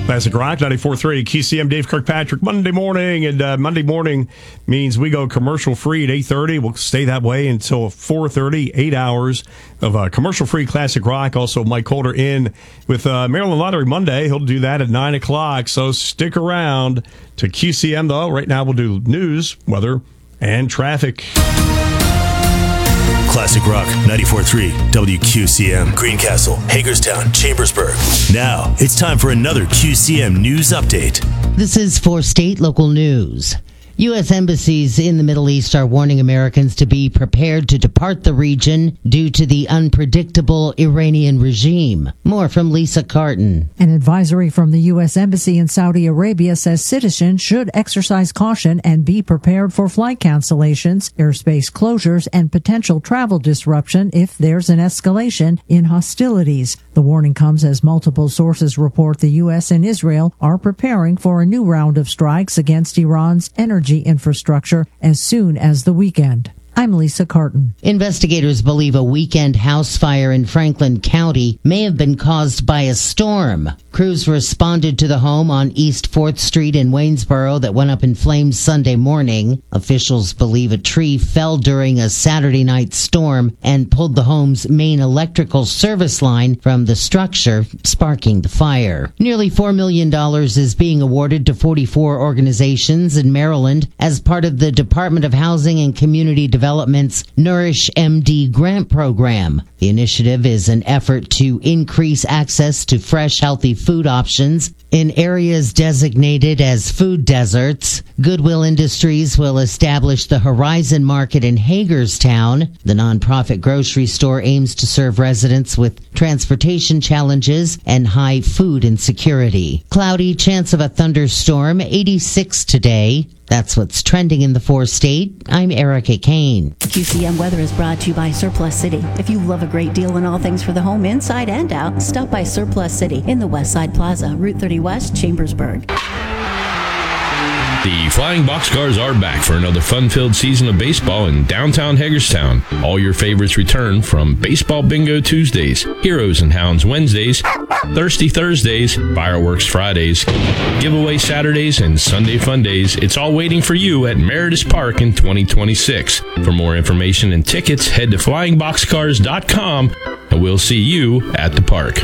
Classic Rock 94.3 QCM. Dave Kirkpatrick. Monday morning, and Monday morning means we go commercial free at 8:30. We'll stay that way until 4:30. 8 hours of commercial free Classic Rock. Also, Mike Holder in with Maryland Lottery Monday. He'll do that at 9 o'clock. So stick around to QCM though. Right now we'll do news, weather, and traffic. Classic Rock 94.3 WQCM, Greencastle, Hagerstown, Chambersburg. Now it's time for another QCM news update. This is for state local news. U.S. embassies in the Middle East are warning Americans to be prepared to depart the region due to the unpredictable Iranian regime. More from Lisa Carton. An advisory from the U.S. Embassy in Saudi Arabia says citizens should exercise caution and be prepared for flight cancellations, airspace closures, and potential travel disruption if there's an escalation in hostilities. The warning comes as multiple sources report the U.S. and Israel are preparing for a new round of strikes against Iran's energy infrastructure as soon as the weekend. I'm Lisa Carton. Investigators believe a weekend house fire in Franklin County may have been caused by a storm. Crews responded to the home on East 4th Street in Waynesboro that went up in flames Sunday morning. Officials believe a tree fell during a Saturday night storm and pulled the home's main electrical service line from the structure, sparking the fire. Nearly $4 million is being awarded to 44 organizations in Maryland as part of the Department of Housing and Community Development's Nourish MD grant program. The initiative is an effort to increase access to fresh, healthy food options in areas designated as food deserts. Goodwill Industries will establish the Horizon Market in Hagerstown. The nonprofit grocery store aims to serve residents with transportation challenges and high food insecurity. Cloudy, chance of a thunderstorm, 86 today. That's what's trending in the four-state. I'm Erica Kane. QCM weather is brought to you by Surplus City. If you love a great deal in all things for the home, inside and out, stop by Surplus City in the Westside Plaza, Route 30 West, Chambersburg. The Flying Boxcars are back for another fun-filled season of baseball in downtown Hagerstown. All your favorites return from Baseball Bingo Tuesdays, Heroes and Hounds Wednesdays, Thirsty Thursdays, Fireworks Fridays, Giveaway Saturdays, and Sunday Fun Days. It's all waiting for you at Meredith Park in 2026. For more information and tickets, head to flyingboxcars.com, and we'll see you at the park.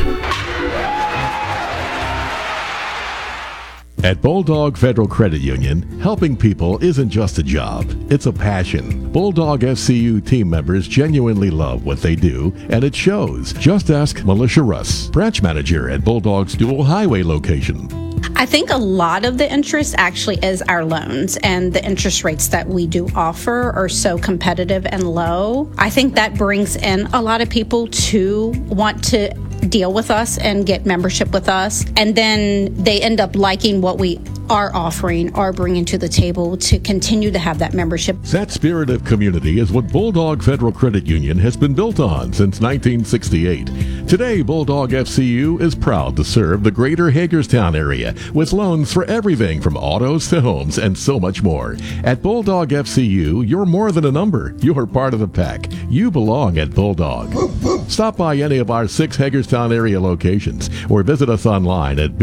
At Bulldog Federal Credit Union, helping people isn't just a job, it's a passion. Bulldog FCU team members genuinely love what they do, and it shows. Just ask Militia Russ, branch manager at Bulldog's Dual Highway location. I think a lot of the interest actually is our loans, and the interest rates that we do offer are so competitive and low. I think that brings in a lot of people to want to deal with us and get membership with us, and then they end up liking what we are offering or bringing to the table to continue to have that membership. That spirit of community is what Bulldog Federal Credit Union has been built on since 1968. Today, Bulldog FCU is proud to serve the greater Hagerstown area with loans for everything from autos to homes and so much more. At Bulldog FCU, you're more than a number. You're part of the pack. You belong at Bulldog. Stop by any of our 6 Hagerstown area locations or visit us online at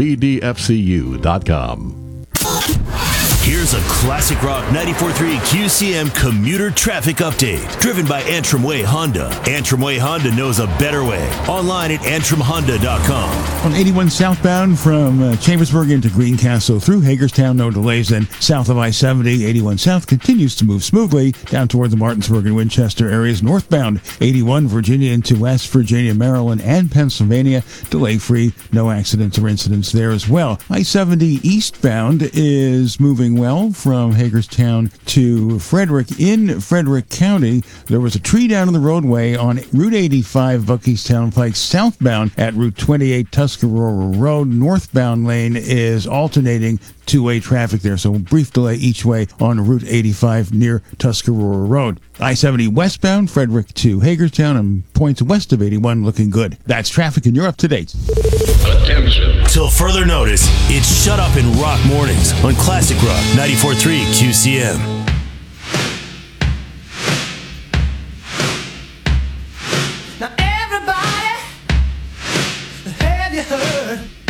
bdfcu.com. Here's a Classic Rock 94.3 QCM commuter traffic update, driven by Antrim Way Honda. Antrim Way Honda knows a better way. Online at antrimhonda.com. On 81 southbound from Chambersburg into Greencastle through Hagerstown, no delays. And south of I-70, 81 south continues to move smoothly down toward the Martinsburg and Winchester areas. Northbound, 81 Virginia into West Virginia, Maryland, and Pennsylvania, delay-free. No accidents or incidents there as well. I-70 eastbound is moving well from Hagerstown to Frederick. In Frederick County, there was a tree down on the roadway on Route 85 Buckeystown Pike southbound at Route 28 Tuscarora Road. Northbound lane is alternating two-way traffic there, so a brief delay each way on Route 85 near Tuscarora Road. I-70 westbound, Frederick to Hagerstown, and points west of 81 looking good. That's traffic, and you're up to date. Attention. Till further notice, it's Shut Up and Rock Mornings on Classic Rock 94.3 QCM.